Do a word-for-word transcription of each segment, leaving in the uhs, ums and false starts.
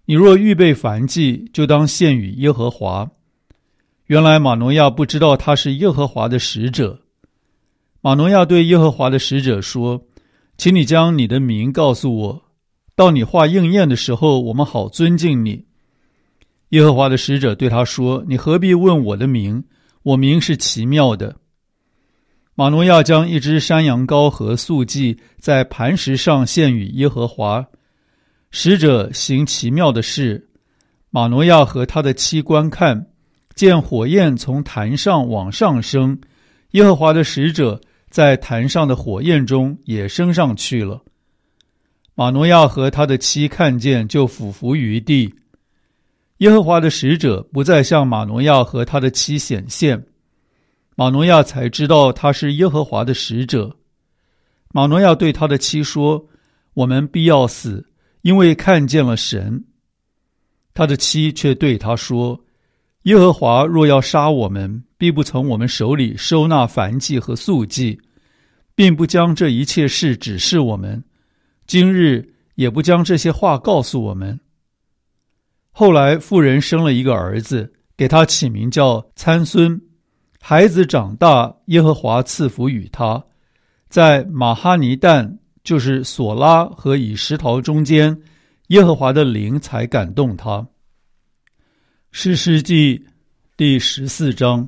你若预备燔祭，就当献与耶和华。”原来马诺亚不知道他是耶和华的使者。马诺亚对耶和华的使者说：“请你将你的名告诉我，到你话应验的时候，我们好尊敬你。”耶和华的使者对他说：“你何必问我的名？我名是奇妙的。”马诺亚将一只山羊羔和素祭在磐石上献与耶和华。使者行奇妙的事，马诺亚和他的妻观看，见火焰从坛上往上升，耶和华的使者在坛上的火焰中也升上去了。马诺亚和他的妻看见，就俯伏于地。耶和华的使者不再向马诺亚和他的妻显现，马诺亚才知道他是耶和华的使者。马诺亚对他的妻说：“我们必要死，因为看见了神。”他的妻却对他说：“耶和华若要杀我们，必不从我们手里收纳燔祭和素祭，并不将这一切事指示我们，今日也不将这些话告诉我们。”后来妇人生了一个儿子，给他起名叫参孙。孩子长大，耶和华赐福与他，在马哈尼旦，就是索拉和以实陶中间，耶和华的灵才感动他。士师记第十四章。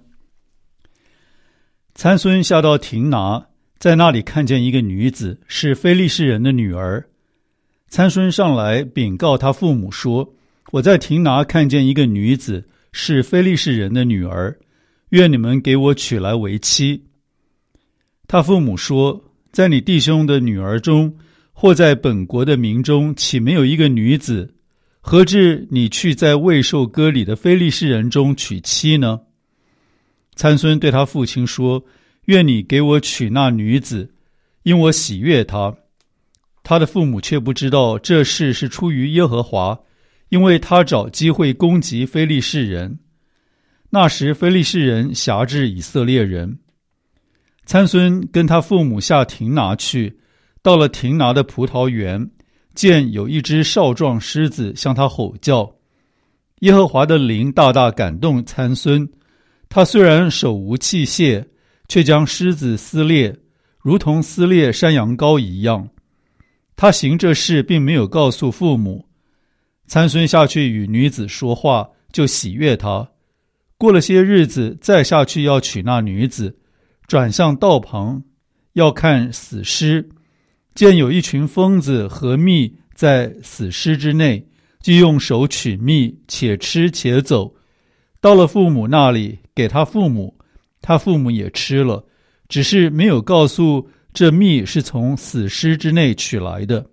参孙下到亭拿，在那里看见一个女子，是非利士人的女儿。参孙上来禀告他父母说：“我在亭拿看见一个女子，是非利士人的女儿，愿你们给我娶来为妻。”他父母说：“在你弟兄的女儿中，或在本国的民中，岂没有一个女子？何至你去在未受割礼的非利士人中娶妻呢？”参孙对他父亲说：“愿你给我娶那女子，因我喜悦她。”他的父母却不知道这事是出于耶和华，因为他找机会攻击非利士人。那时非利士人辖制以色列人。参孙跟他父母下亭拿去，到了亭拿的葡萄园，见有一只少壮狮子向他吼叫。耶和华的灵大大感动参孙，他虽然手无器械，却将狮子撕裂，如同撕裂山羊羔一样。他行这事并没有告诉父母。参孙下去与女子说话，就喜悦她。过了些日子，再下去要娶那女子，转向道旁，要看死尸，见有一群疯子和蜜在死尸之内，就用手取蜜，且吃且走。到了父母那里，给他父母，他父母也吃了，只是没有告诉这蜜是从死尸之内取来的。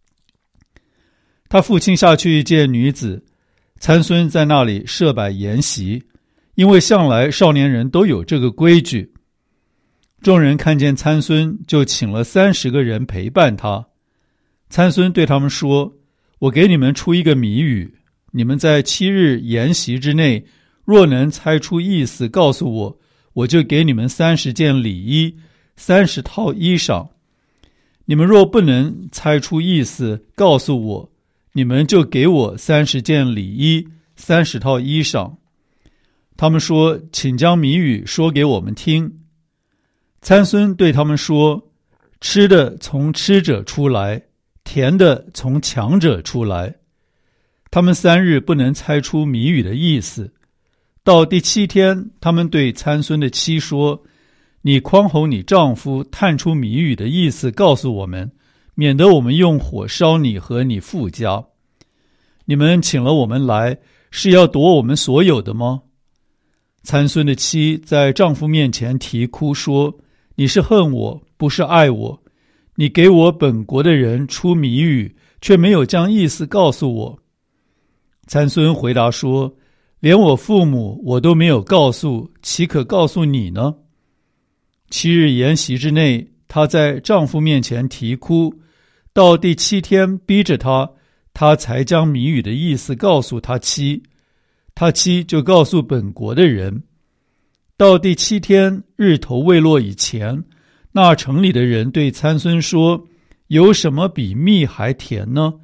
他父亲下去见女子，参孙在那里设摆筵席，因为向来少年人都有这个规矩。众人看见参孙，就请了三十个人陪伴他。参孙对他们说：“我给你们出一个谜语，你们在七日筵席之内，若能猜出意思告诉我，我就给你们三十件礼衣，三十套衣裳。你们若不能猜出意思告诉我，你们就给我三十件礼衣，三十套衣裳。”他们说：“请将谜语说给我们听。”参孙对他们说：“吃的从吃者出来，甜的从强者出来。”他们三日不能猜出谜语的意思。到第七天，他们对参孙的妻说：“你匡吼你丈夫，探出谜语的意思告诉我们，免得我们用火烧你和你父家。你们请了我们来，是要夺我们所有的吗？”参孙的妻在丈夫面前啼哭说：“你是恨我，不是爱我。你给我本国的人出谜语，却没有将意思告诉我。”参孙回答说：“连我父母我都没有告诉，岂可告诉你呢？”七日筵席之内，她在丈夫面前啼哭，到第七天逼着她，她才将谜语的意思告诉她妻，她妻就告诉本国的人。到第七天日头未落以前，那城里的人对参孙说：“有什么比蜜还甜呢？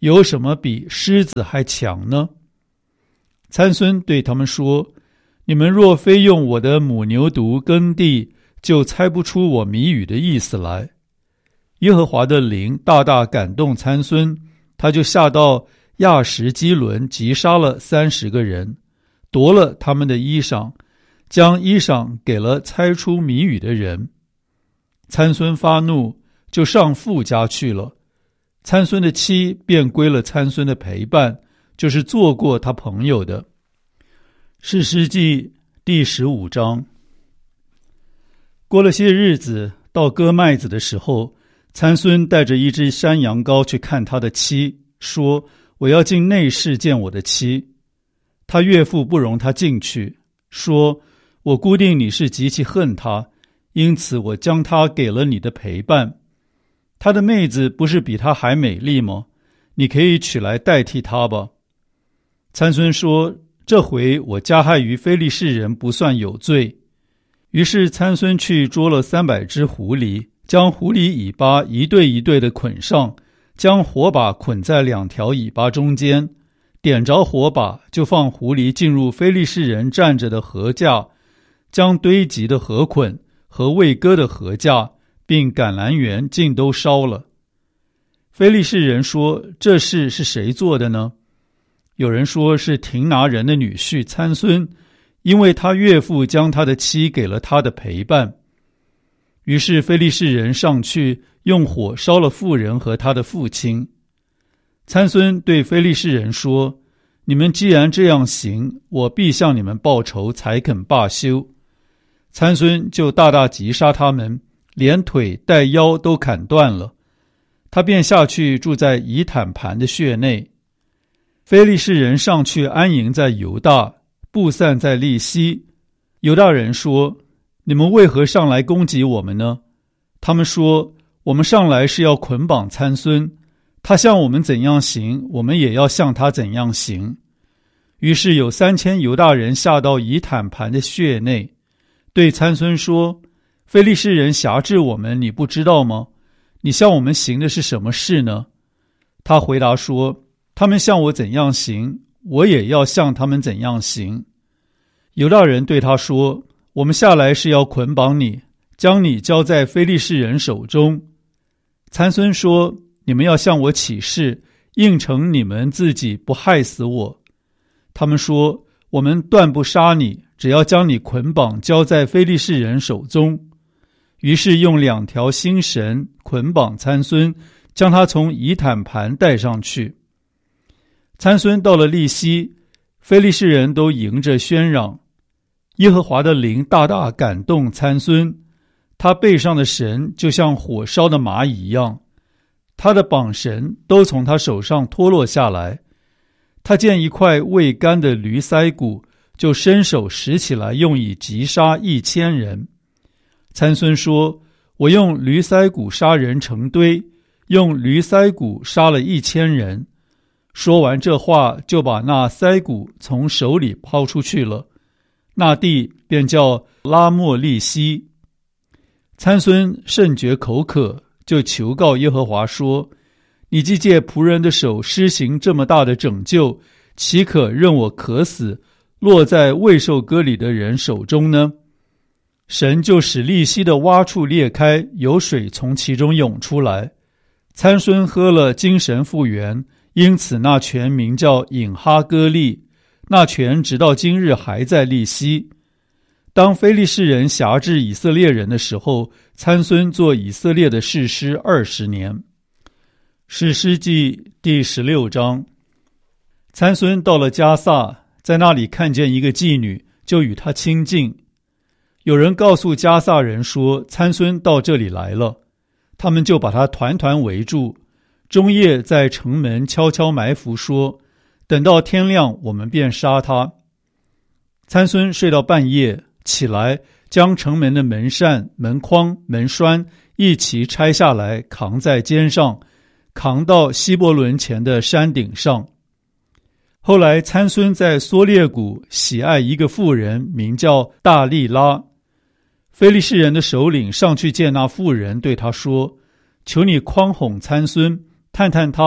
有什么比狮子还强呢？参孙对他们说，你们若非用我的母牛犊耕地，就猜不出我谜语的意思来。耶和华的灵大大感动参孙，他就下到亚什基伦，击杀了三十个人，夺了他们的衣裳，将衣裳给了猜出谜语的人。参孙发怒，就上父家去了。参孙的妻便归了参孙的陪伴，就是做过他朋友的。士师记第十五章。过了些日子，到割麦子的时候，参孙带着一只山羊羔去看他的妻，说，我要进内室见我的妻。他岳父不容他进去，说，我估定你是极其恨他，因此我将他给了你的陪伴。他的妹子不是比他还美丽吗？你可以取来代替他吧。参孙说，这回我加害于非利士人不算有罪。于是参孙去捉了三百只狐狸，将狐狸尾巴一对一对的捆上，将火把捆在两条尾巴中间，点着火把，就放狐狸进入非利士人站着的禾架，将堆积的禾捆和未割的禾架并橄榄园尽都烧了。非利士人说，这事是谁做的呢？有人说是亭拿人的女婿参孙，因为他岳父将他的妻给了他的陪伴。于是非利士人上去，用火烧了妇人和他的父亲。参孙对非利士人说，你们既然这样行，我必向你们报仇，才肯罢休。参孙就大大击杀他们，连腿带腰都砍断了。他便下去住在以坦盘的穴内。非利士人上去安营在犹大，布散在利希。犹大人说，你们为何上来攻击我们呢？他们说，我们上来是要捆绑参孙，他向我们怎样行，我们也要向他怎样行。于是有三千犹大人下到以坦盘的穴内，对参孙说，非利士人辖制我们，你不知道吗？你向我们行的是什么事呢？他回答说，他们向我怎样行，我也要向他们怎样行。犹大人对他说，我们下来是要捆绑你，将你交在非利士人手中。参孙说，你们要向我起誓，应承你们自己不害死我。他们说，我们断不杀你，只要将你捆绑交在非利士人手中。于是用两条新绳捆绑参孙，将他从以坦盘带上去。参孙到了利希，非利士人都迎着喧嚷。耶和华的灵大大感动参孙，他背上的绳就像火烧的麻一样，他的绑绳都从他手上脱落下来。他见一块未干的驴腮骨，就伸手拾起来，用以击杀一千人。参孙说，我用驴腮骨杀人成堆，用驴腮骨杀了一千人。说完这话，就把那腮骨从手里抛出去了，那地便叫拉莫利希。参孙甚觉口渴，就求告耶和华说，你既借仆人的手施行这么大的拯救，岂可任我渴死，落在未受割礼的人手中呢？神就使利希的洼处裂开，有水从其中涌出来。参孙喝了，精神复原，因此那泉名叫隐哈歌利，那泉直到今日还在利希。当非利士人辖制以色列人的时候，参孙做以色列的士师二十年。士师记第十六章。参孙到了迦萨，在那里看见一个妓女，就与她亲近。有人告诉迦萨人说，参孙到这里来了，他们就把他团团围住，中夜在城门悄悄埋伏，说，等到天亮，我们便杀他。参孙睡到半夜，起来将城门的门扇、门框、门栓一齐拆下来，扛在肩上，扛到希伯伦前的山顶上。后来参孙在梭列谷喜爱一个妇人，名叫大利拉。非利士人的首领上去见那妇人，对他说，求你诓哄参孙，探探他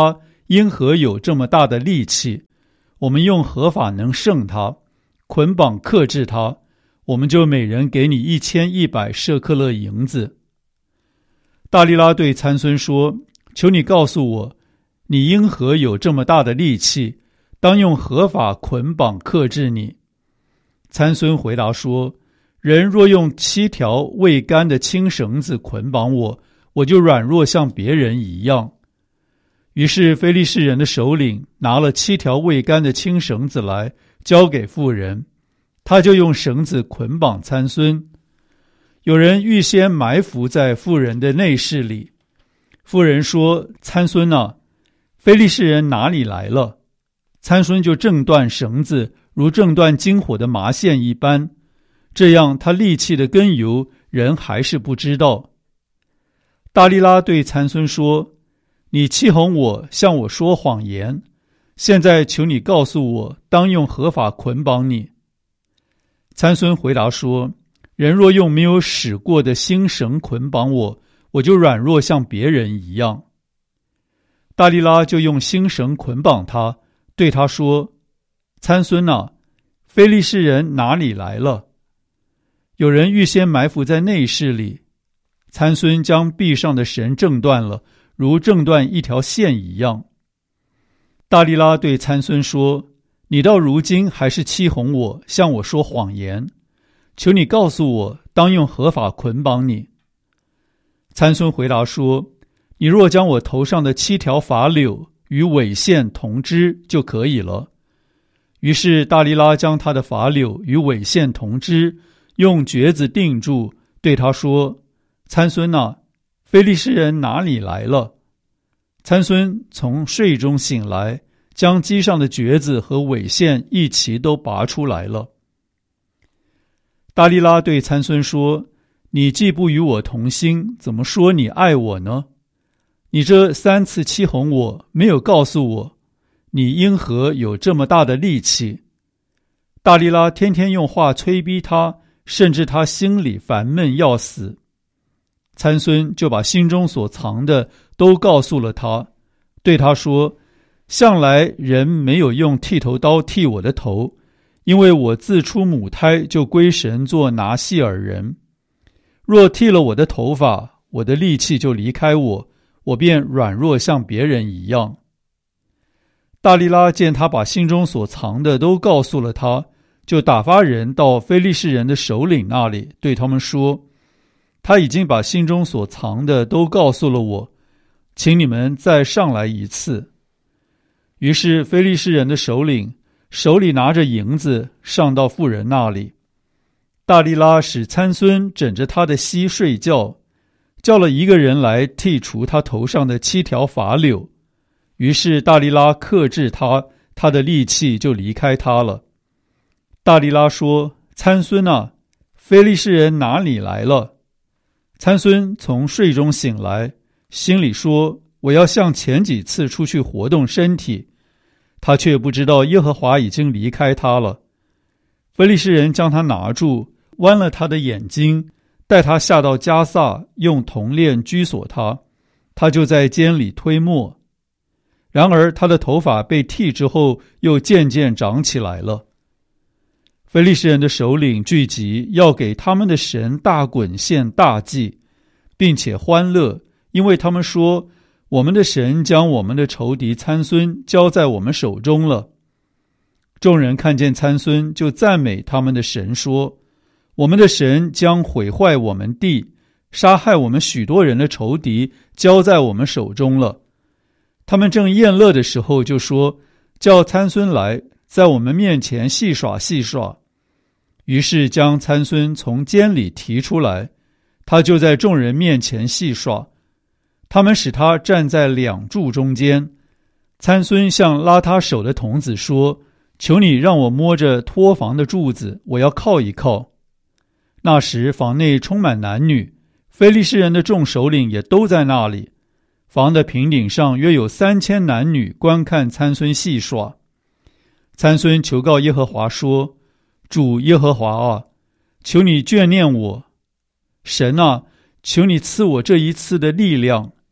因何有这么大的力气？我们用何法能胜他？捆绑克制他，我们就每人给你一千一百舍克勒银子。”大利拉对参孙说：“求你告诉我，你因何有这么大的力气？当用何法捆绑克制你？”参孙回答说：“人若用七条未干的青绳子捆绑我，我就软弱像别人一样。”于是非利士人的首领拿了七条未干的青绳子来，交给妇人，他就用绳子捆绑参孙。有人预先埋伏在妇人的内室里。妇人说：“参孙啊，非利士人哪里来了？”参孙就挣断绳子，如挣断金火的麻线一般。这样他力气的根由，人还是不知道。大利拉对参孙说：“你欺哄我，向我说谎言。现在求你告诉我，当用何法捆绑你？”参孙回答说：“人若用没有使过的新绳捆绑我，我就软弱像别人一样。”大利拉就用新绳捆绑他，对他说：“参孙啊，非利士人哪里来了？”有人预先埋伏在内室里。参孙将臂上的绳挣断了，如挣断一条线一样。大利拉对参孙说：“你到如今还是欺哄我，向我说谎言。求你告诉我，当用何法捆绑你？”参孙回答说：“你若将我头上的七条发柳与尾线同织就可以了。”于是大利拉将他的发柳与尾线同织，用橛子钉住，对他说：“参孙啊，非利士人哪里来了？”参孙从睡中醒来，将机上的橛子和尾线一齐都拔出来了。大利拉对参孙说：“你既不与我同心，怎么说你爱我呢？你这三次欺哄我，没有告诉我，你因何有这么大的力气？”大利拉天天用话催逼他，甚至他心里烦闷要死。参孙就把心中所藏的都告诉了他，对他说：“向来人没有用剃头刀剃我的头，因为我自出母胎就归神做拿细尔人。若剃了我的头发，我的力气就离开我，我便软弱像别人一样。”大利拉见他把心中所藏的都告诉了他，就打发人到非利士人的首领那里，对他们说：“他已经把心中所藏的都告诉了我，请你们再上来一次。”于是非利士人的首领手里拿着银子上到妇人那里。大利拉使参孙枕着他的膝睡觉，叫了一个人来剔除他头上的七条发柳。于是大利拉克制他，他的力气就离开他了。大利拉说：“参孙啊，非利士人哪里来了？”参孙从睡中醒来，心里说：“我要像前几次出去活动身体。”他却不知道耶和华已经离开他了。非利士人将他拿住，剜了他的眼睛，带他下到迦萨，用铜链拘锁他，他就在监里推磨。然而他的头发被剃之后，又渐渐长起来了。非利士人的首领聚集，要给他们的神大滚献大祭，并且欢乐，因为他们说：“我们的神将我们的仇敌参孙交在我们手中了。”众人看见参孙，就赞美他们的神说：“我们的神将毁坏我们地，杀害我们许多人的仇敌交在我们手中了。”他们正宴乐的时候，就说：“叫参孙来，在我们面前戏耍戏耍。”于是将参孙从监里提出来，他就在众人面前戏耍。他们使他站在两柱中间。参孙向拉他手的童子说：“求你让我摸着托房的柱子，我要靠一靠。”那时房内充满男女，非利士人的众首领也都在那里。房的平顶上约有三千男女观看参孙戏耍。参孙求告耶和华说：“主耶和华啊，求你眷念我。神啊，求你赐我这一次的力量，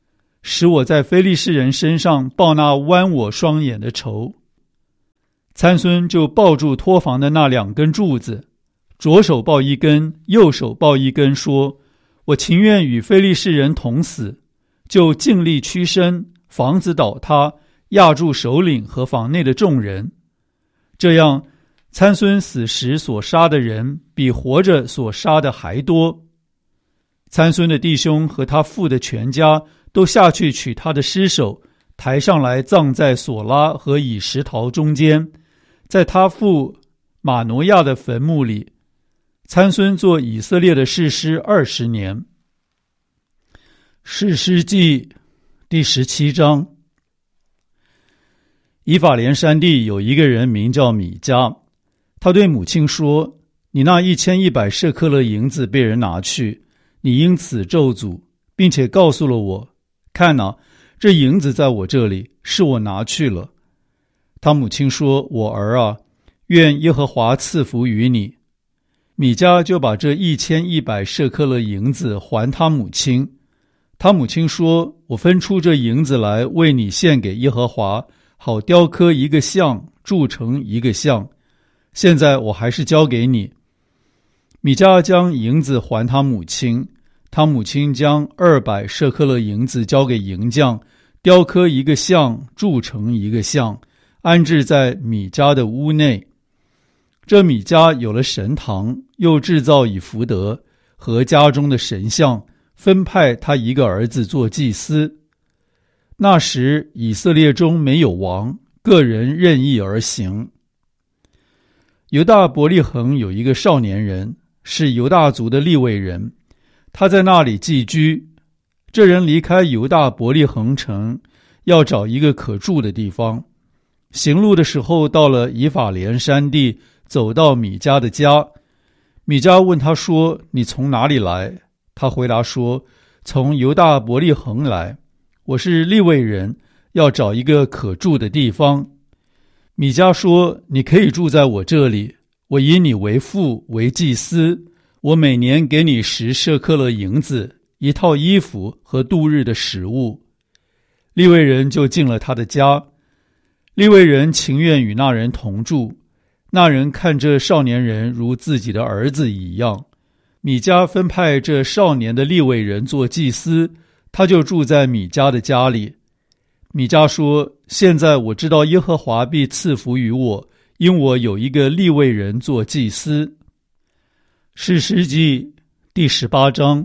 使我在非利士人身上报那剜我双眼的仇。”参孙就抱住托房的那两根柱子，左手抱一根，右手抱一根，说：“我情愿与非利士人同死。”就尽力屈身，房子倒塌，压住首领和房内的众人。这样，参孙死时所杀的人比活着所杀的还多。参孙的弟兄和他父的全家都下去取他的尸首，抬上来葬在索拉和以实陶中间，在他父马挪亚的坟墓里。参孙做以色列的士师二十年。士师记第十七章。以法莲山地有一个人名叫米迦，他对母亲说：“你那一千一百舍客勒银子被人拿去，你因此咒诅，并且告诉了我，看哪，这银子在我这里，是我拿去了。”他母亲说：“我儿啊，愿耶和华赐福于你。”米迦就把这一千一百舍客勒银子还他母亲。他母亲说：“我分出这银子来为你献给耶和华，好雕刻一个像，铸成一个像。现在我还是交给你。”米迦将银子还他母亲，他母亲将二百舍客勒银子交给银匠，雕刻一个像，铸成一个像，安置在米迦的屋内。这米迦有了神堂，又制造以弗得和家中的神像，分派他一个儿子做祭司。那时以色列中没有王，个人任意而行。犹大伯利恒有一个少年人，是犹大族的利未人，他在那里寄居。这人离开犹大伯利恒城，要找一个可住的地方。行路的时候，到了以法莲山地，走到米迦的家。米迦问他说：“你从哪里来？”他回答说：“从犹大伯利恒来，我是利未人，要找一个可住的地方。”米迦说：“你可以住在我这里，我以你为父，为祭司，我每年给你十舍客勒银子，一套衣服和度日的食物。”利未人就进了他的家。利未人情愿与那人同住，那人看这少年人如自己的儿子一样。米迦分派这少年的利未人做祭司，他就住在米迦的家里。米迦说：“现在我知道耶和华必赐福于我，因我有一个利未人做祭司。”士师记第十八章。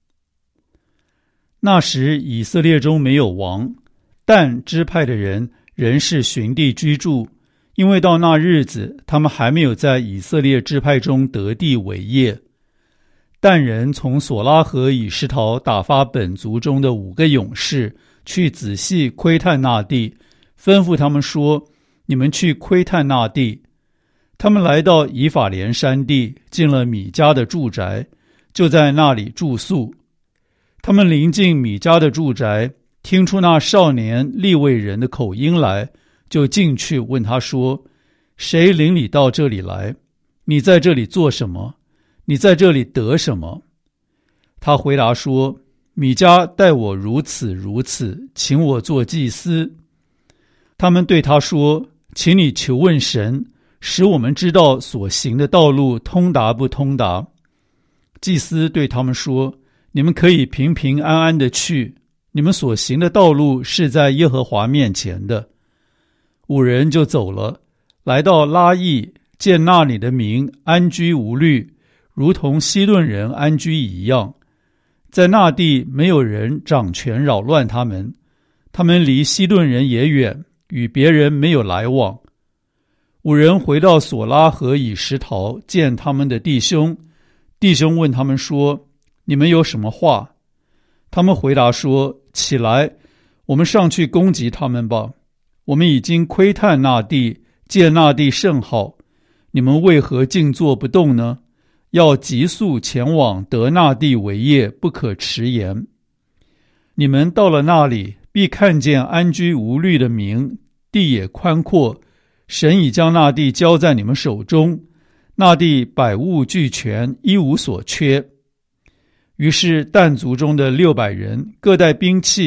那时以色列中没有王，但支派的人仍是寻地居住，因为到那日子，他们还没有在以色列支派中得地为业。但人从索拉和以实陶打发本族中的五个勇士去仔细窥探那地，吩咐他们说：“你们去窥探那地。”他们来到以法莲山地，进了米迦的住宅，就在那里住宿。他们临近米迦的住宅，听出那少年利未人的口音来，就进去问他说：“谁领你到这里来？你在这里做什么？你在这里得什么？”他回答说：“米迦待我如此如此，请我做祭司。”他们对他说：“请你求问神，使我们知道所行的道路通达不通达。”祭司对他们说：“你们可以平平安安的去，你们所行的道路是在耶和华面前的。”五人就走了，来到拉邑，见那里的民安居无虑，如同西顿人安居一样。在那地没有人掌权扰乱他们，他们离西顿人也远，与别人没有来往。五人回到索拉和以实陶，见他们的弟兄。弟兄问他们说：“你们有什么话？”他们回答说：“起来，我们上去攻击他们吧。我们已经窥探那地，见那地甚好，你们为何静坐不动呢？要急速前往得那地为业，不可迟延。你们到了那里，必看见安居无虑的民，地也宽阔，神已将那地交在你们手中，那地百物俱全，一无所缺。”于是但族中的六百人各带兵器，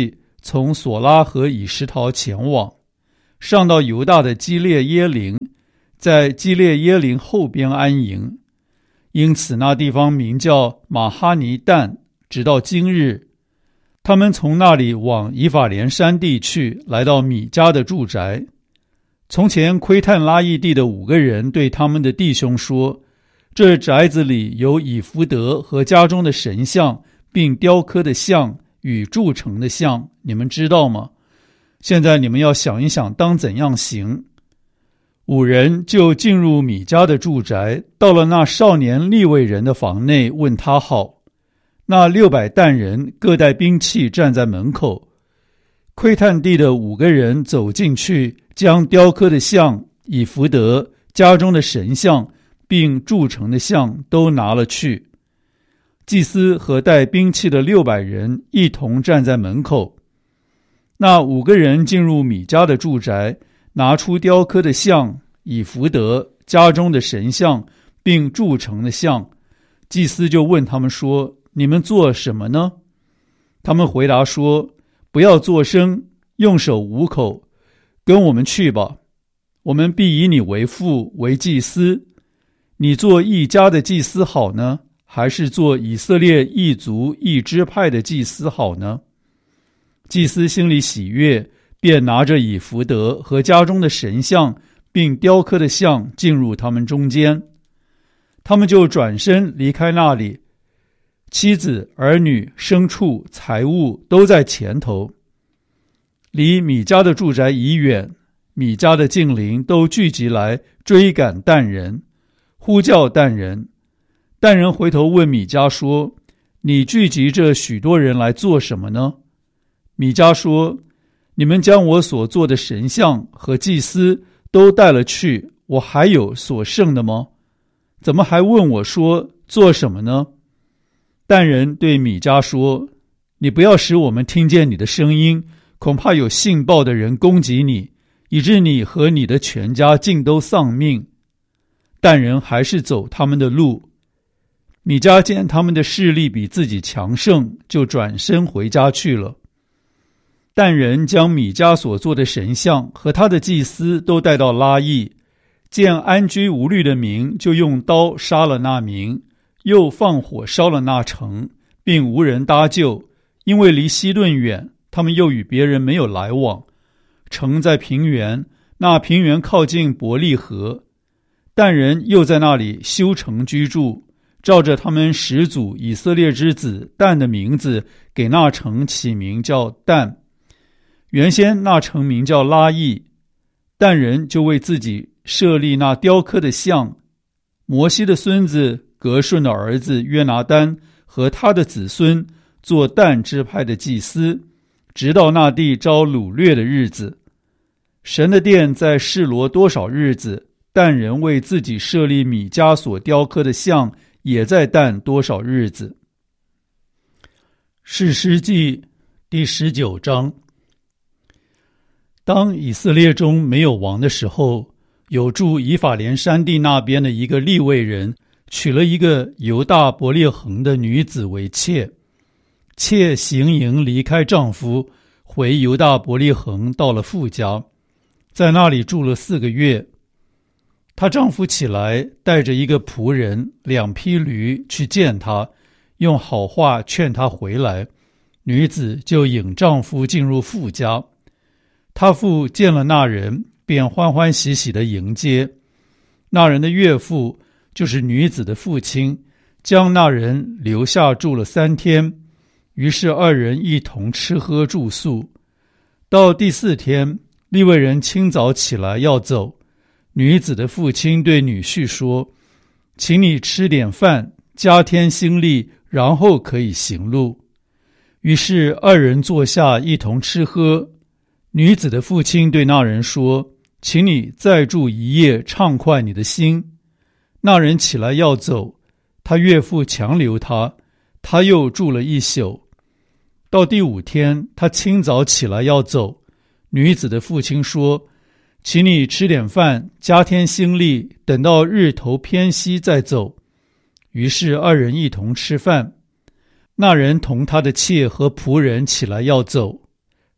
从索拉和以实陶前往，上到犹大的基列耶林，在基列耶林后边安营。因此那地方名叫马哈尼但，直到今日。他们从那里往以法莲山地去，来到米迦的住宅。从前窥探拉邑地的五个人对他们的弟兄说，这宅子里有以弗得和家中的神像，并雕刻的像与铸成的像，你们知道吗？现在你们要想一想当怎样行。五人就进入米迦的住宅，到了那少年利未人的房内，问他好。那六百担人各带兵器站在门口。窥探地的五个人走进去，将雕刻的像、以弗得、家中的神像并铸成的像都拿了去。祭司和带兵器的六百人一同站在门口。那五个人进入米迦的住宅，拿出雕刻的像、以弗得、家中的神像并铸成的像。祭司就问他们说，你们做什么呢？他们回答说，不要作声，用手捂口，跟我们去吧，我们必以你为父，为祭司。你做一家的祭司好呢，还是做以色列一族一支派的祭司好呢？祭司心里喜悦，便拿着以弗得和家中的神像并雕刻的像进入他们中间。他们就转身离开那里，妻子、儿女、牲畜、财物都在前头。离米迦的住宅已远，米迦的近邻都聚集来追赶但人，呼叫但人。但人回头问米迦说，你聚集这许多人来做什么呢？米迦说，你们将我所做的神像和祭司都带了去，我还有所剩的吗？怎么还问我说做什么呢？但人对米迦说，你不要使我们听见你的声音，恐怕有信报的人攻击你，以致你和你的全家尽都丧命。但人还是走他们的路。米迦见他们的势力比自己强盛，就转身回家去了。但人将米迦所做的神像和他的祭司都带到拉邑，见安居无虑的民，就用刀杀了那民，又放火烧了那城，并无人搭救，因为离西顿远，他们又与别人没有来往。城在平原，那平原靠近伯利河。但人又在那里修城居住，照着他们始祖以色列之子但的名字，给那城起名叫但。原先那城名叫拉邑。但人就为自己设立那雕刻的像。摩西的孙子革顺的儿子约拿单和他的子孙做但支派的祭司，直到那地遭掳掠的日子。神的殿在示罗多少日子，但人为自己设立米迦所雕刻的像，也在但多少日子。士师记第十九章。当以色列中没有王的时候，有住以法莲山地那边的一个利未人，娶了一个犹大伯利恒的女子为妾。妾行营离开丈夫，回犹大伯利恒，到了父家，在那里住了四个月。她丈夫起来，带着一个仆人、两匹驴去见她，用好话劝她回来。女子就引丈夫进入父家。她父见了那人，便欢欢喜喜地迎接。那人的岳父，就是女子的父亲，将那人留下住了三天。于是二人一同吃喝住宿。到第四天，利未人清早起来要走。女子的父亲对女婿说，请你吃点饭，加添心力，然后可以行路。于是二人坐下一同吃喝。女子的父亲对那人说，请你再住一夜，畅快你的心。那人起来要走，他岳父强留他，他又住了一宿。到第五天，他清早起来要走。女子的父亲说，请你吃点饭，加添心力，等到日头偏西再走。于是二人一同吃饭。那人同他的妾和仆人起来要走。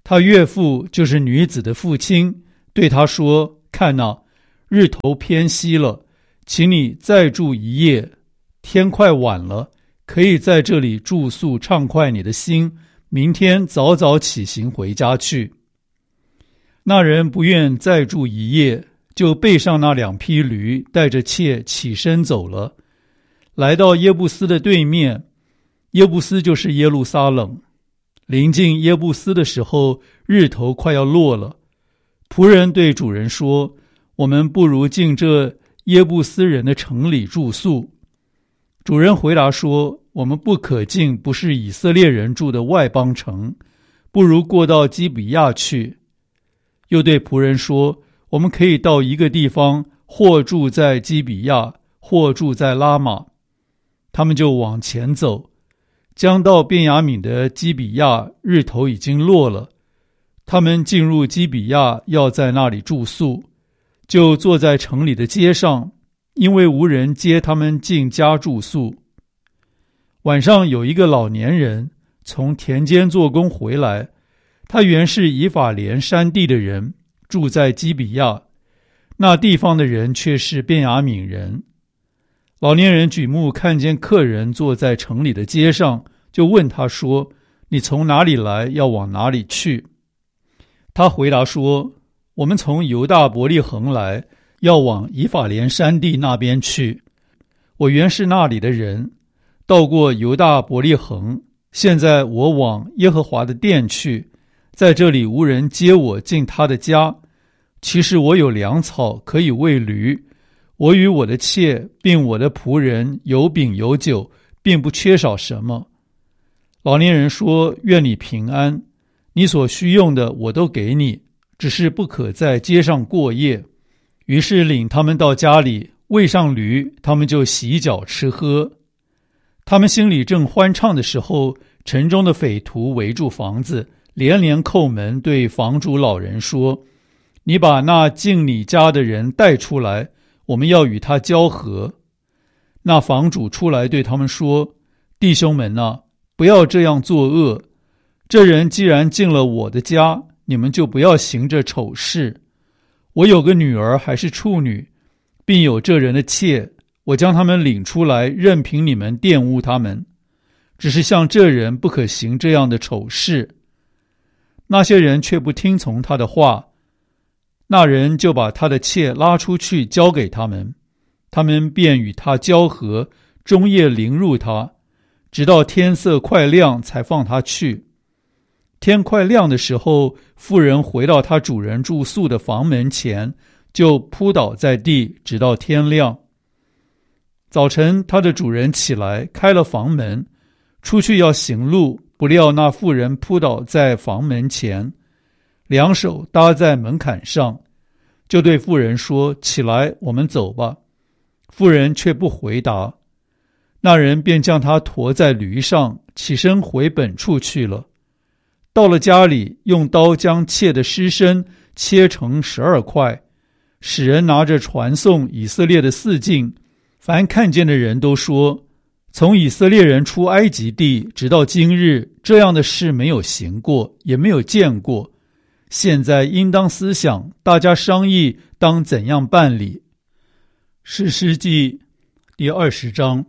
他岳父就是女子的父亲，对他说：看哪，日头偏西了，请你再住一夜，天快晚了，可以在这里住宿，畅快你的心，明天早早起行回家去。那人不愿再住一夜，就背上那两匹驴，带着妾起身走了，来到耶布斯的对面。耶布斯就是耶路撒冷。临近耶布斯的时候，日头快要落了。仆人对主人说：我们不如进这耶布斯人的城里住宿。主人回答说：我们不可进不是以色列人住的外邦城，不如过到基比亚去。又对仆人说：我们可以到一个地方，或住在基比亚，或住在拉玛。他们就往前走，将到便雅悯的基比亚，日头已经落了。他们进入基比亚，要在那里住宿，就坐在城里的街上，因为无人接他们进家住宿。晚上有一个老年人从田间做工回来，他原是以法莲山地的人，住在基比亚，那地方的人却是便雅悯人。老年人举目看见客人坐在城里的街上，就问他说：你从哪里来，要往哪里去？他回答说：我们从犹大伯利恒来，要往以法莲山地那边去。我原是那里的人，到过犹大伯利恒，现在我往耶和华的殿去，在这里无人接我进他的家。其实我有粮草可以喂驴，我与我的妾并我的仆人有饼有酒，并不缺少什么。老年人说：愿你平安，你所需用的我都给你，只是不可在街上过夜。于是领他们到家里，喂上驴，他们就洗脚吃喝。他们心里正欢畅的时候，城中的匪徒围住房子，连连叩门，对房主老人说：你把那进你家的人带出来，我们要与他交合。那房主出来对他们说：弟兄们啊，不要这样作恶。这人既然进了我的家，你们就不要行这丑事。我有个女儿还是处女，并有这人的妾，我将他们领出来，任凭你们玷污他们。只是像这人不可行这样的丑事。那些人却不听从他的话，那人就把他的妾拉出去交给他们，他们便与他交合，终夜凌辱他，直到天色快亮才放他去。天快亮的时候，妇人回到她主人住宿的房门前，就扑倒在地，直到天亮。早晨，她的主人起来，开了房门，出去要行路，不料那妇人扑倒在房门前，两手搭在门槛上，就对妇人说：起来，我们走吧。妇人却不回答。那人便将她驮在驴上，起身回本处去了。到了家里，用刀将妾的尸身切成十二块，使人拿着传送以色列的四境。凡看见的人都说：从以色列人出埃及地直到今日，这样的事没有行过，也没有见过。现在应当思想，大家商议当怎样办理。士师记第二十章。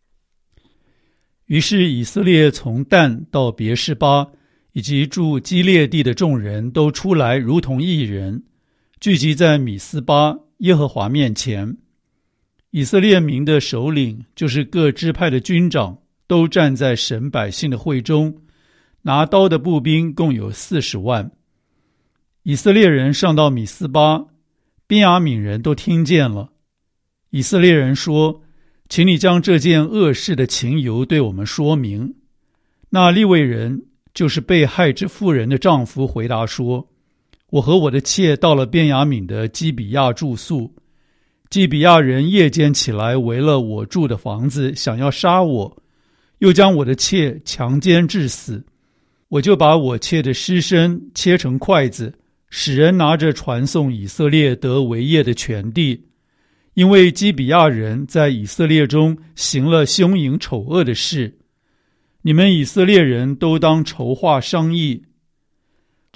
于是以色列从但到别是巴，以及住基列地的众人都出来，如同一人，聚集在米斯巴耶和华面前。以色列民的首领，就是各支派的军长，都站在神百姓的会中，拿刀的步兵共有四十万。以色列人上到米斯巴，便雅悯人都听见了。以色列人说：请你将这件恶事的情由对我们说明。那利未人，就是被害之妇人的丈夫，回答说：我和我的妾到了便雅悯的基比亚住宿，基比亚人夜间起来围了我住的房子，想要杀我，又将我的妾强奸致死。我就把我妾的尸身切成筷子，使人拿着传送以色列得为业的全地。因为基比亚人在以色列中行了凶淫丑恶的事，你们以色列人都当筹划商议。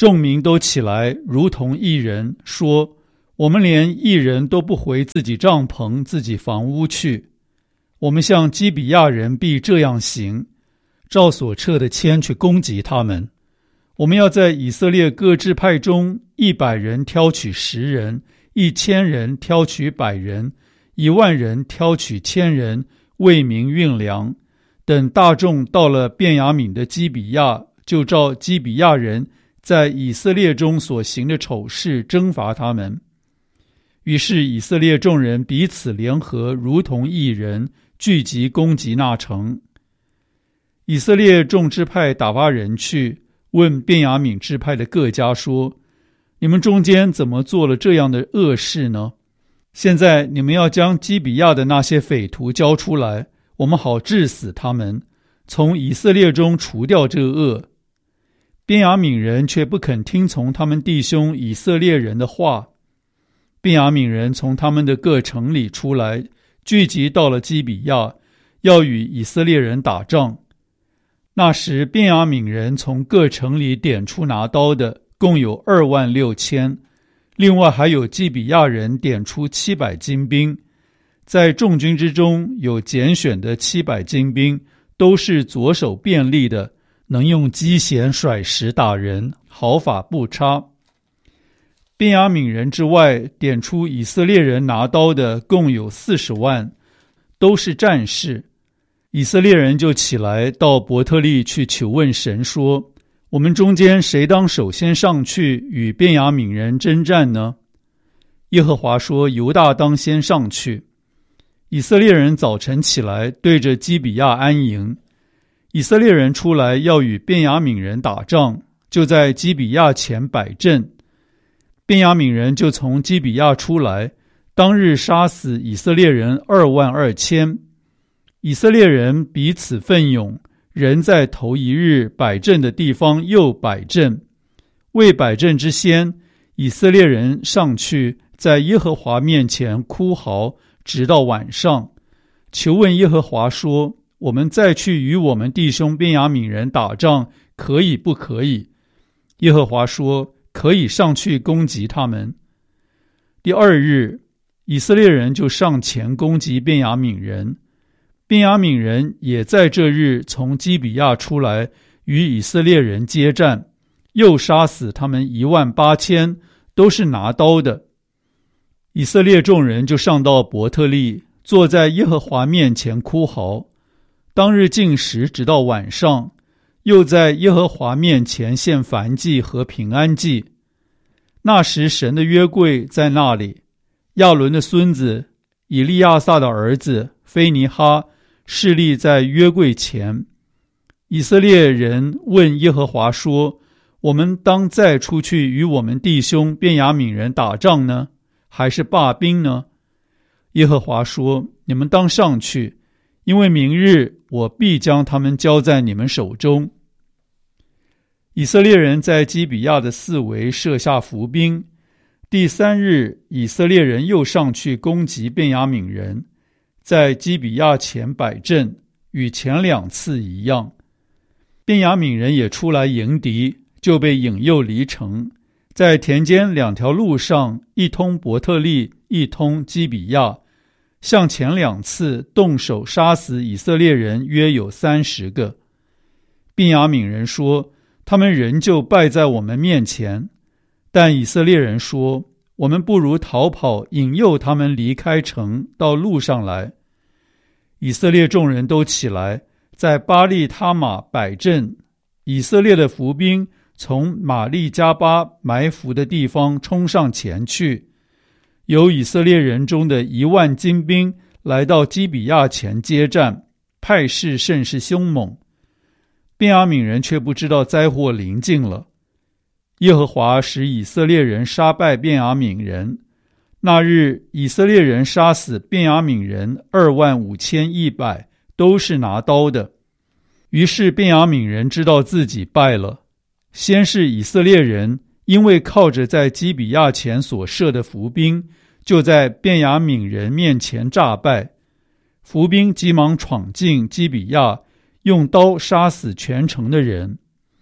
众民都起来，如同一人，说：我们连一人都不回自己帐篷、自己房屋去。我们向基比亚人必这样行，照所撤的签去攻击他们。我们要在以色列各支派中，一百人挑取十人，一千人挑取百人，一万人挑取千人，为民运粮。等大众到了便雅悯的基比亚，就照基比亚人在以色列中所行的丑事征伐他们。于是以色列众人彼此联合，如同一人，聚集攻击那城。以色列众支派打发人去问便雅悯支派的各家说：你们中间怎么做了这样的恶事呢？现在你们要将基比亚的那些匪徒交出来，我们好治死他们，从以色列中除掉这恶。便雅悯人却不肯听从他们弟兄以色列人的话。便雅悯人从他们的各城里出来，聚集到了基比亚，要与以色列人打仗。那时便雅悯人从各城里点出拿刀的，共有二万六千，另外还有基比亚人点出七百精兵。在众军之中有拣选的七百精兵，都是左手便利的，能用机弦甩石打人，毫发不差。便雅悯人之外，点出以色列人拿刀的共有四十万，都是战士。以色列人就起来到伯特利去求问神说：我们中间谁当首先上去与便雅悯人征战呢？耶和华说：犹大当先上去。以色列人早晨起来，对着基比亚安营。以色列人出来要与便雅悯人打仗，就在基比亚前摆阵。便雅悯人就从基比亚出来，当日杀死以色列人二万二千。以色列人彼此奋勇，人在头一日摆阵的地方又摆阵。为摆阵之先，以色列人上去，在耶和华面前哭嚎，直到晚上，求问耶和华说：我们再去与我们弟兄便雅悯人打仗，可以不可以？耶和华说：可以上去攻击他们。第二日，以色列人就上前攻击便雅悯人。便雅悯人也在这日从基比亚出来，与以色列人接战，又杀死他们一万八千，都是拿刀的。以色列众人就上到伯特利，坐在耶和华面前哭嚎。当日禁食直到晚上，又在耶和华面前献燔祭和平安祭。那时神的约柜在那里，亚伦的孙子以利亚撒的儿子非尼哈侍立在约柜前。以色列人问耶和华说：我们当再出去与我们弟兄便雅悯人打仗呢，还是罢兵呢？耶和华说：你们当上去，因为明日我必将他们交在你们手中。以色列人在基比亚的四围设下伏兵。第三日，以色列人又上去攻击便雅悯人，在基比亚前摆阵，与前两次一样。便雅悯人也出来迎敌，就被引诱离城，在田间两条路上，一通伯特利，一通基比亚，向前两次动手杀死以色列人约有三十个。便雅悯人说：他们仍旧败在我们面前。但以色列人说：我们不如逃跑，引诱他们离开城，到路上来。以色列众人都起来，在巴利他玛摆阵。以色列的伏兵从玛利加巴埋伏的地方冲上前去。有以色列人中的一万精兵来到基比亚前接战，派势甚是凶猛。便雅悯人却不知道灾祸临近了。耶和华使以色列人杀败便雅悯人。那日以色列人杀死便雅悯人二万五千一百，都是拿刀的。于是便雅悯人知道自己败了。先是以色列人因为靠着在基比亚前所设的伏兵，就在便雅悯人面前诈败。伏兵急忙闯进基比亚，用刀杀死全城的人。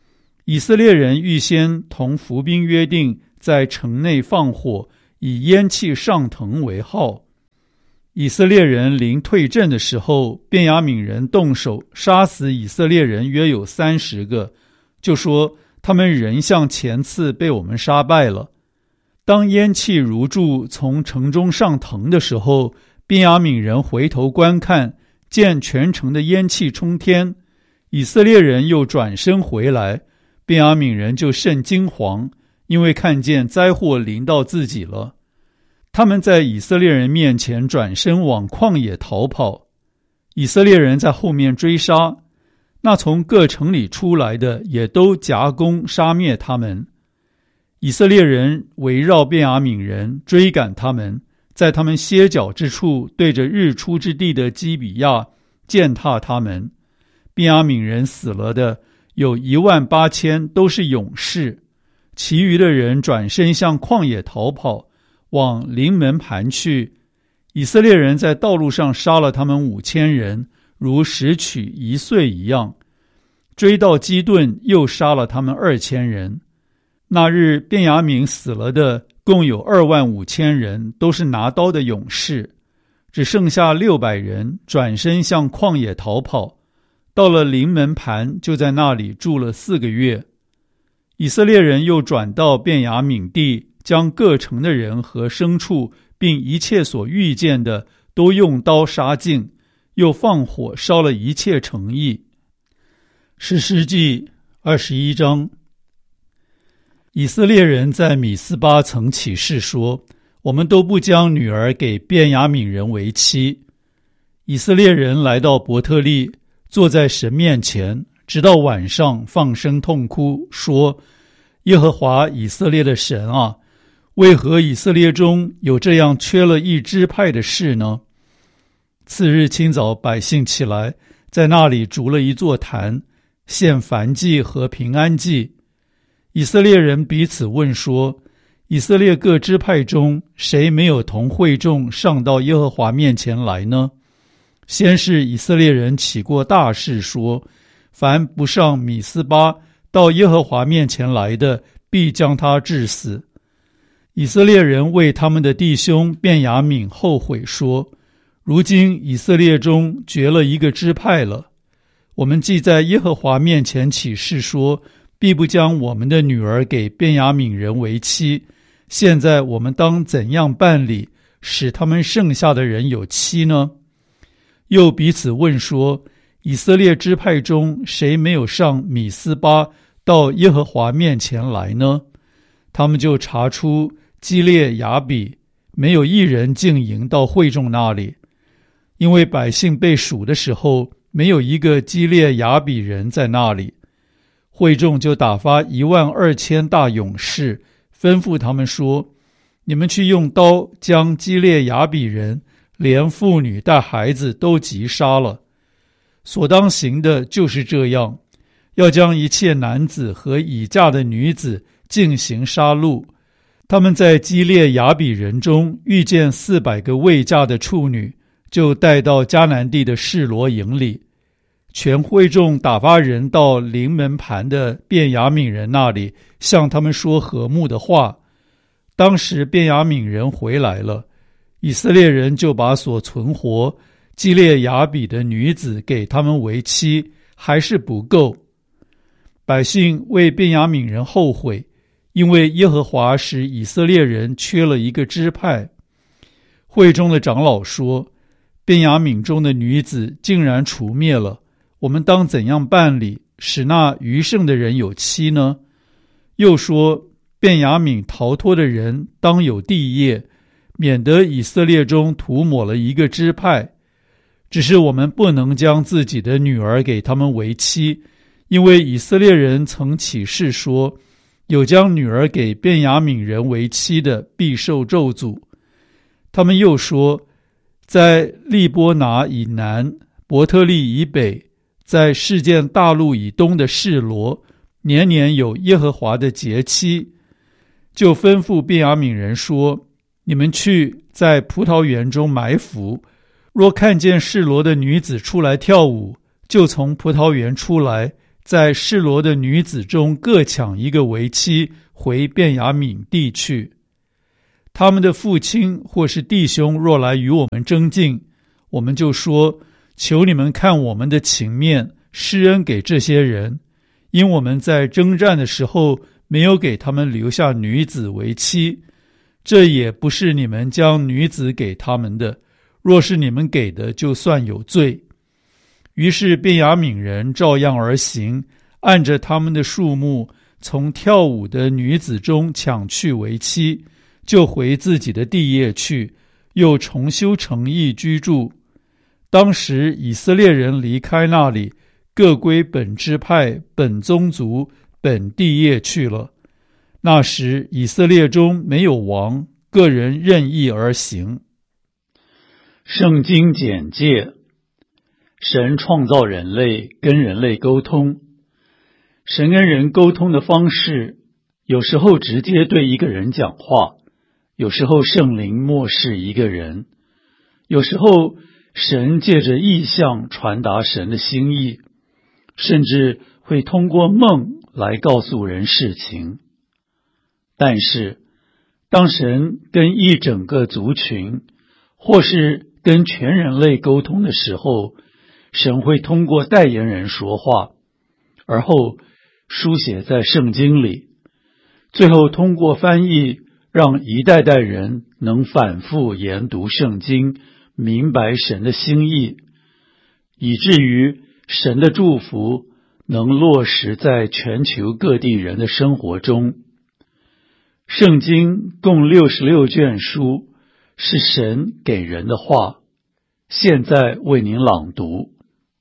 以色列人预先同伏兵约定，在城内放火，以烟气上腾为号。以色列人临退阵的时候，便雅悯人动手杀死以色列人约有三十个，就说他们仍像前次被我们杀败了。当烟气如柱从城中上腾的时候，便雅悯人回头观看，见全城的烟气冲天。以色列人又转身回来，便雅悯人就甚惊惶，因为看见灾祸临到自己了。他们在以色列人面前转身往旷野逃跑，以色列人在后面追杀，那从各城里出来的也都夹攻杀灭他们。以色列人围绕便雅悯人，追赶他们，在他们歇脚之处，对着日出之地的基比亚践踏他们。便雅悯人死了的有一万八千，都是勇士，其余的人转身向旷野逃跑，往临门盘去。以色列人在道路上杀了他们五千人，如拾取一岁一样。追到基顿，又杀了他们二千人。那日便雅悯死了的共有二万五千人，都是拿刀的勇士，只剩下六百人，转身向旷野逃跑。到了临门盘，就在那里住了四个月。以色列人又转到便雅悯地，将各城的人和牲畜，并一切所遇见的，都用刀杀尽，又放火烧了一切城邑。士师记二十一章。以色列人在米斯巴曾起誓说，我们都不将女儿给便雅悯人为妻。以色列人来到伯特利，坐在神面前，直到晚上放声痛哭，说，耶和华以色列的神啊，为何以色列中有这样缺了一支派的事呢？次日清早，百姓起来，在那里筑了一座坛，献燔祭和平安祭。以色列人彼此问说，以色列各支派中，谁没有同会众上到耶和华面前来呢？先是以色列人起过大誓说，凡不上米斯巴到耶和华面前来的，必将他治死。以色列人为他们的弟兄便雅悯后悔说，如今以色列中绝了一个支派了。我们既在耶和华面前起誓说，必不将我们的女儿给便雅悯人为妻，现在我们当怎样办理，使他们剩下的人有妻呢？又彼此问说，以色列支派中谁没有上米斯巴到耶和华面前来呢？他们就查出基列雅比没有一人进营到会众那里，因为百姓被数的时候，没有一个基列雅比人在那里。会众就打发一万二千大勇士，吩咐他们说，你们去用刀将基列雅比人连妇女带孩子都击杀了。所当行的就是这样，要将一切男子和已嫁的女子进行杀戮。他们在基列雅比人中遇见四百个未嫁的处女，就带到迦南地的示罗营里。全会众打发人到临门盘的便雅悯人那里，向他们说和睦的话。当时便雅悯人回来了，以色列人就把所存活基列雅比的女子给他们为妻，还是不够。百姓为便雅悯人后悔，因为耶和华使以色列人缺了一个支派。会中的长老说，便雅悯中的女子竟然除灭了，我们当怎样办理，使那余剩的人有妻呢？又说，便雅悯逃脱的人当有地业，免得以色列中涂抹了一个支派。只是我们不能将自己的女儿给他们为妻，因为以色列人曾起誓说，有将女儿给便雅悯人为妻的，必受咒诅。他们又说，在利波拿以南，伯特利以北，在事件大陆以东的示罗，年年有耶和华的节期。就吩咐便雅悯人说，你们去在葡萄园中埋伏，若看见示罗的女子出来跳舞，就从葡萄园出来， 在示罗的女子中各抢一个为妻，回便雅悯地去。他们的父亲或是弟兄若来与我们争竞，我们就说，求你们看我们的情面，施恩给这些人，因我们在征战的时候没有给他们留下女子为妻，这也不是你们将女子给他们的，若是你们给的，就算有罪。于是便雅悯人照样而行，按着他们的数目，从跳舞的女子中抢去为妻，就回自己的地业去，又重修城邑居住。当时以色列人离开那里，各归本支派、本宗族、本地业去了。那时以色列中没有王，个人任意而行。 圣经简介：神创造人类，跟人类沟通。神跟人沟通的方式，有时候直接对一个人讲话，有时候圣灵默示一个人，有时候神借着意象传达神的心意，甚至会通过梦来告诉人事情。但是，当神跟一整个族群，或是跟全人类沟通的时候，神会通过代言人说话，而后书写在圣经里，最后通过翻译，让一代代人能反复研读圣经，明白神的心意，以至于神的祝福能落实在全球各地人的生活中。圣经共六十六卷书，是神给人的话，现在为您朗读。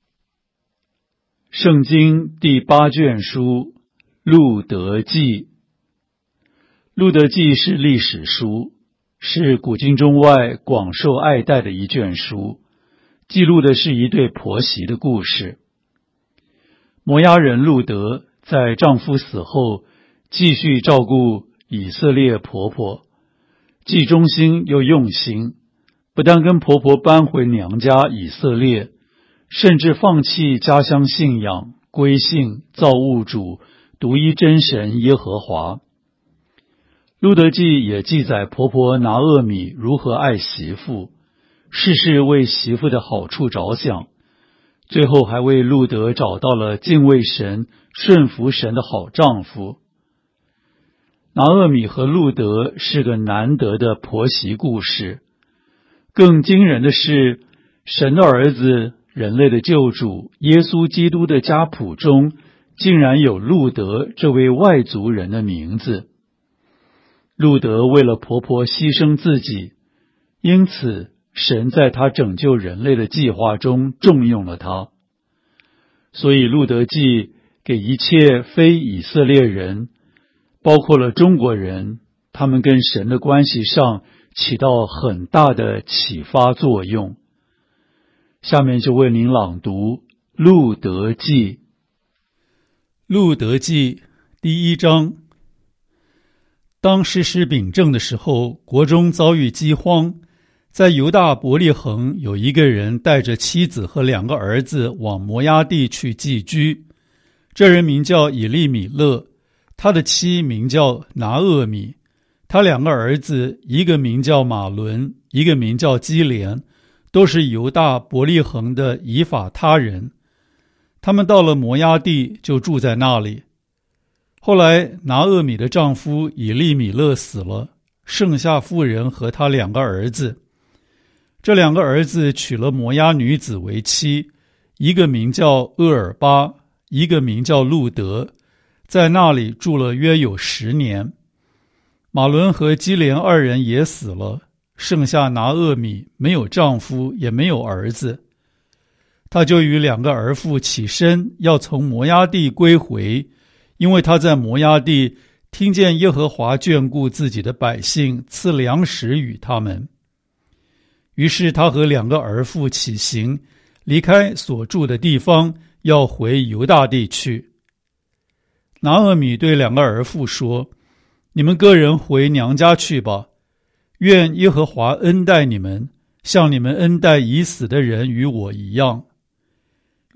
圣经第八卷书，路得记。路得记是历史书，是古今中外广受爱戴的一卷书，记录的是一对婆媳的故事。摩押人路得在丈夫死后，继续照顾以色列婆婆，既忠心又用心，不但跟婆婆搬回娘家以色列，甚至放弃家乡信仰，归信造物主独一真神耶和华。路得记也记载婆婆拿俄米如何爱媳妇，事事为媳妇的好处着想，最后还为路得找到了敬畏神、顺服神的好丈夫。拿俄米和路得是个难得的婆媳故事。更惊人的是，神的儿子、人类的救主耶稣基督的家谱中，竟然有路得这位外族人的名字。路得为了婆婆牺牲自己，因此神在他拯救人类的计划中重用了他。所以路得记给一切非以色列人，包括了中国人，他们跟神的关系上起到很大的启发作用。下面就为您朗读路得记。 路得记第一章。当士师秉政的时候，国中遭遇饥荒，在犹大伯利恒有一个人带着妻子和两个儿子往摩押地去寄居。这人名叫以利米勒，他的妻名叫拿俄米，他两个儿子，一个名叫马伦，一个名叫基连，都是犹大伯利恒的以法他人。他们到了摩押地，就住在那里。后来拿俄米的丈夫以利米勒死了，剩下妇人和他两个儿子。这两个儿子娶了摩押女子为妻，一个名叫厄尔巴，一个名叫路得，在那里住了约有十年。马伦和基连二人也死了，剩下拿俄米，没有丈夫，也没有儿子。他就与两个儿妇起身，要从摩押地归回，因为他在摩押地听见耶和华眷顾自己的百姓，赐粮食与他们。于是他和两个儿妇起行，离开所住的地方，要回犹大地去。拿俄米对两个儿妇说：你们个人回娘家去吧，愿耶和华恩待你们，像你们恩待已死的人与我一样。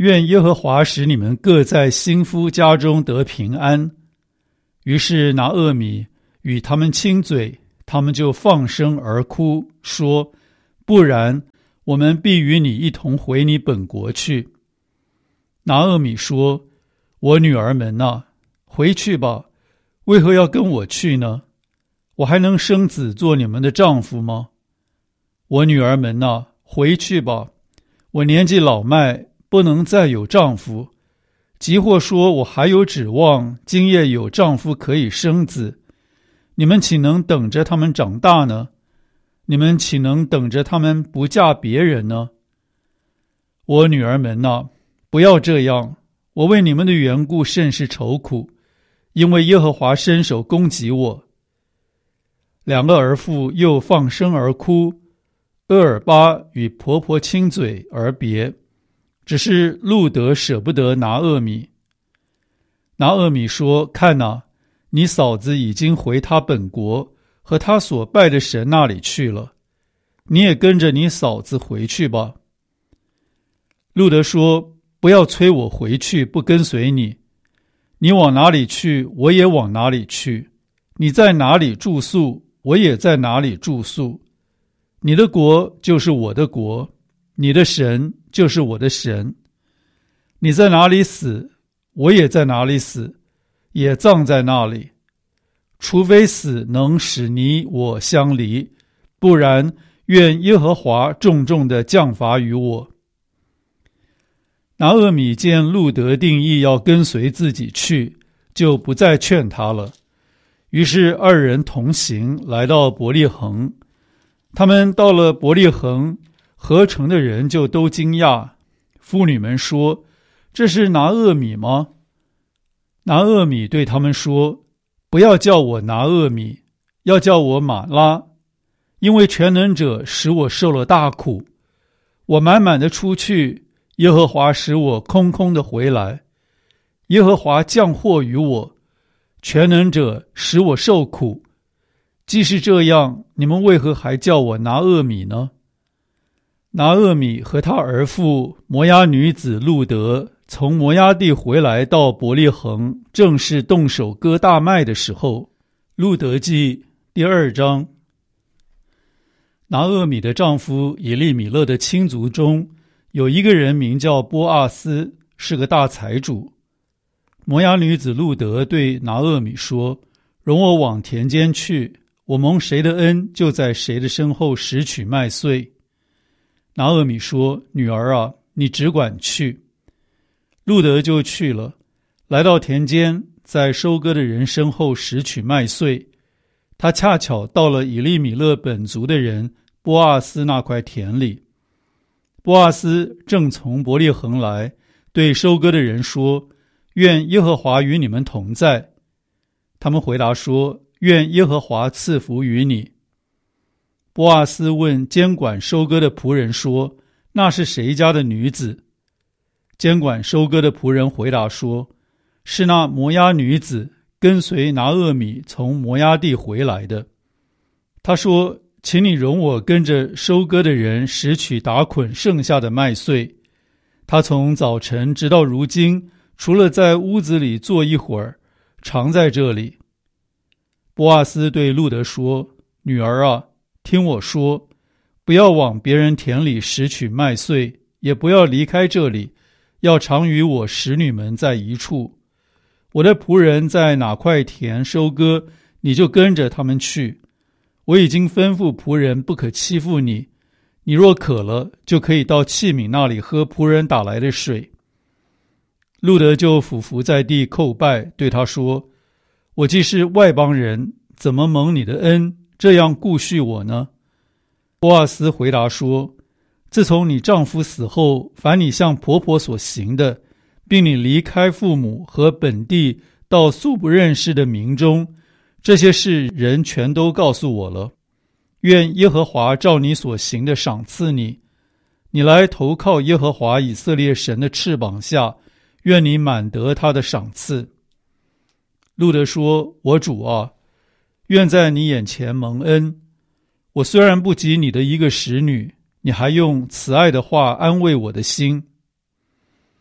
愿耶和华使你们各在新夫家中得平安。”于是拿俄米与他们亲嘴，他们就放声而哭，说：“不然，我们必与你一同回你本国去。”拿俄米说：“我女儿们啊，回去吧，为何要跟我去呢？我还能生子做你们的丈夫吗？我女儿们啊，回去吧，我年纪老迈，不能再有丈夫。即或说我还有指望，今夜有丈夫可以生子，你们岂能等着他们长大呢？你们岂能等着他们不嫁别人呢？我女儿们啊，不要这样，我为你们的缘故甚是愁苦，因为耶和华伸手攻击我。”两个儿妇又放声而哭，厄尔巴与婆婆亲嘴而别，只是路得舍不得拿俄米。拿俄米说：“看哪，你嫂子已经回她本国和她所拜的神那里去了，你也跟着你嫂子回去吧。”路得说：“不要催我回去，不跟随你。你往哪里去，我也往哪里去；你在哪里住宿，我也在哪里住宿。你的国就是我的国，你的神就是我的神。你在哪里死，我也在哪里死，也葬在那里。除非死能使你我相离，不然愿耶和华重重的降罚于我。”拿俄米见路得定义要跟随自己去，就不再劝他了。于是二人同行，来到伯利恒。他们到了伯利恒，合城的人就都惊讶。妇女们说：“这是拿俄米吗？”拿俄米对他们说：“不要叫我拿俄米，要叫我玛拉，因为全能者使我受了大苦。我满满的出去，耶和华使我空空的回来。耶和华降祸于我，全能者使我受苦。既是这样，你们为何还叫我拿俄米呢？”拿俄米和他儿妇摩押女子路得从摩押地回来到伯利恒，正是动手割大麦的时候。路得记第二章。拿俄米的丈夫以利米勒的亲族中有一个人名叫波阿斯，是个大财主。摩押女子路得对拿俄米说：“容我往田间去，我蒙谁的恩，就在谁的身后拾取麦穗。”拿俄米说：“女儿啊，你只管去。”路得就去了，来到田间，在收割的人身后拾取麦穗。他恰巧到了以利米勒本族的人波阿斯那块田里。波阿斯正从伯利恒来，对收割的人说：“愿耶和华与你们同在。”他们回答说：“愿耶和华赐福于你。”波阿斯问监管收割的仆人说：“那是谁家的女子？”监管收割的仆人回答说：“是那摩押女子，跟随拿俄米从摩押地回来的。”他说：“请你容我跟着收割的人拾取打捆剩下的麦穗。”他从早晨直到如今，除了在屋子里坐一会儿，常在这里。波阿斯对路得说：“女儿啊，听我说，不要往别人田里拾取麦穗，也不要离开这里，要常与我使女们在一处。我的仆人在哪块田收割，你就跟着他们去。我已经吩咐仆人不可欺负你，你若渴了，就可以到器皿那里喝仆人打来的水。”路得就俯伏在地叩拜，对他说：“我既是外邦人，怎么蒙你的恩，这样顾恤我呢？”波阿斯回答说：“自从你丈夫死后，凡你向婆婆所行的，并你离开父母和本地到素不认识的民中，这些事人全都告诉我了。愿耶和华照你所行的赏赐你，你来投靠耶和华以色列神的翅膀下，愿你满得他的赏赐。”路得说：“我主啊，愿在你眼前蒙恩。我虽然不及你的一个使女，你还用慈爱的话安慰我的心。”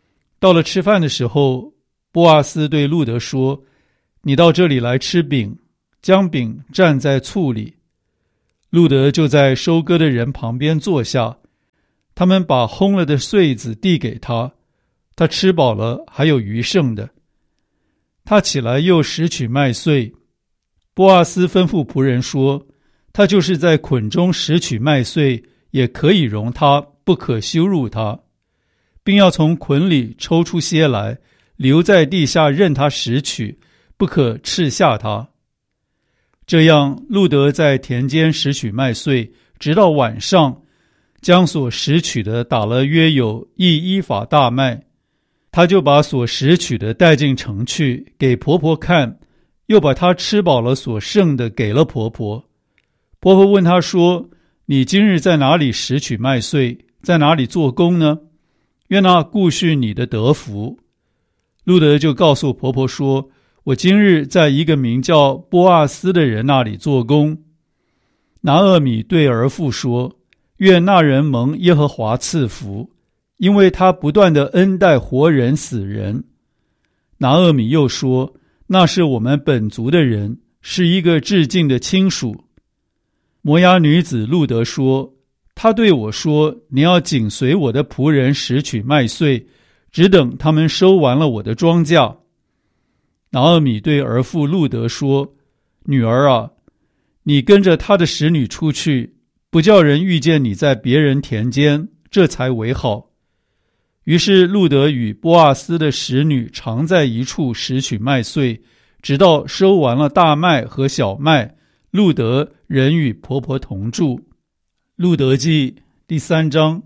到了吃饭的时候，波阿斯对路德说：“你到这里来吃饼，将饼蘸在醋里。”路德就在收割的人旁边坐下，他们把烘了的穗子递给他，他吃饱了，还有余剩的。他起来又拾取麦穗。波阿斯吩咐仆人说：“他就是在捆中拾取麦穗，也可以容他，不可羞辱他，并要从捆里抽出些来，留在地下任他拾取，不可斥下他。”这样，路德在田间拾取麦穗，直到晚上，将所拾取的打了约有一伊法大麦。他就把所拾取的带进城去，给婆婆看，又把她吃饱了所剩的给了婆婆。婆婆问他说：“你今日在哪里拾取麦穗，在哪里做工呢？愿那顾恤你的得福。”路德就告诉婆婆说：“我今日在一个名叫波阿斯的人那里做工。”拿俄米对儿妇说：“愿那人蒙耶和华赐福，因为他不断地恩待活人死人。”拿俄米又说：“那是我们本族的人，是一个至近的亲属。”摩押女子路德说：“他对我说，你要紧随我的仆人拾取麦穗，只等他们收完了我的庄稼。”拿俄米对儿妇路德说：“女儿啊，你跟着他的使女出去，不叫人遇见你在别人田间，这才为好。”于是路德与波阿斯的使女常在一处拾取麦穗，直到收完了大麦和小麦，路德仍与婆婆同住。路德记第三章。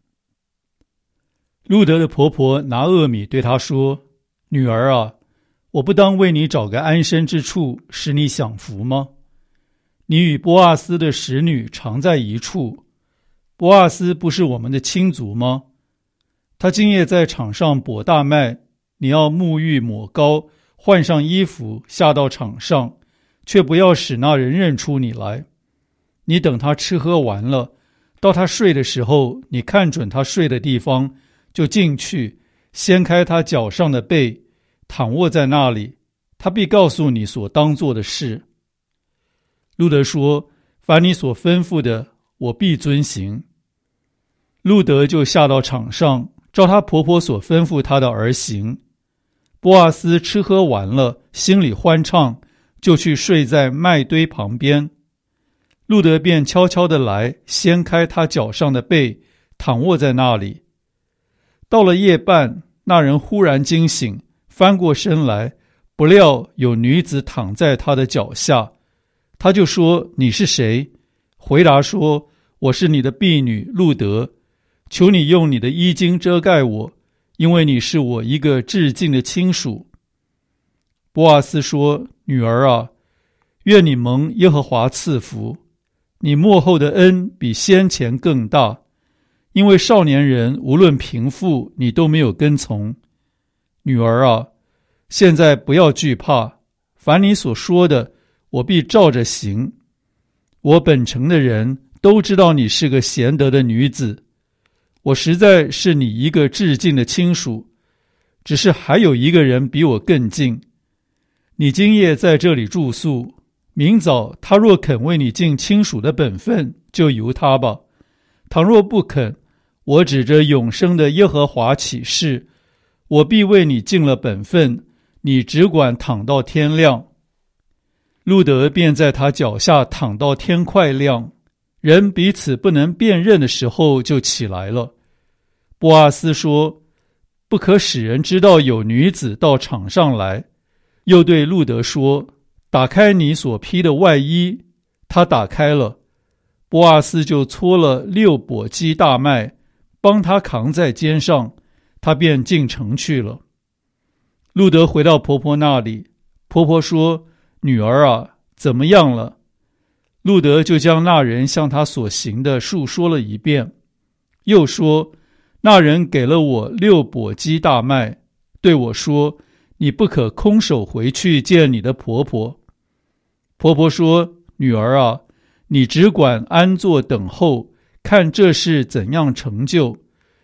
路德的婆婆拿俄米对她说：“女儿啊，我不当为你找个安身之处，使你享福吗？你与波阿斯的使女常在一处，波阿斯不是我们的亲族吗？他今夜在场上播大麦，你要沐浴抹膏，换上衣服，下到场上，却不要使那人认出你来。你等他吃喝完了，到他睡的时候，你看准他睡的地方，就进去，掀开他脚上的被，躺卧在那里，他必告诉你所当做的事。”路德说：“凡你所吩咐的，我必遵行。”路德就下到场上，照她婆婆所吩咐她的而行。波阿斯吃喝完了，心里欢畅，就去睡在麦堆旁边。路德便悄悄地来，掀开他脚上的被，躺卧在那里。到了夜半，那人忽然惊醒，翻过身来，不料有女子躺在他的脚下。他就说：“你是谁？”回答说：“我是你的婢女路德，求你用你的衣襟遮盖我，因为你是我一个至近的亲属。”波阿斯说：“女儿啊，愿你蒙耶和华赐福，你末后的恩比先前更大，因为少年人无论贫富，你都没有跟从。女儿啊，现在不要惧怕，凡你所说的，我必照着行。我本城的人都知道你是个贤德的女子，我实在是你一个至近的亲属，只是还有一个人比我更近。你今夜在这里住宿，明早他若肯为你尽亲属的本分，就由他吧。倘若不肯，我指着永生的耶和华起誓，我必为你尽了本分，你只管躺到天亮。”路德便在他脚下躺到天快亮，人彼此不能辨认的时候就起来了。波阿斯说：“不可使人知道有女子到场上来。”又对路德说：“打开你所披的外衣。”他打开了，波阿斯就搓了六簸箕大麦，帮他扛在肩上，他便进城去了。路德回到婆婆那里，婆婆说：“女儿啊，怎么样了？”路德就将那人向他所行的述说了一遍，又说：“那人给了我六簸箕大麦，对我说，你不可空手回去见你的婆婆。”婆婆说：“女儿啊，你只管安坐等候，看这事怎样成就，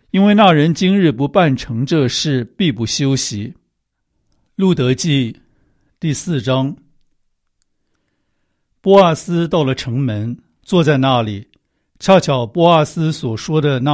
因为那人今日不办成这事，必不休息。路得记第四章。波阿斯到了城门，坐在那里，恰巧波阿斯所说的那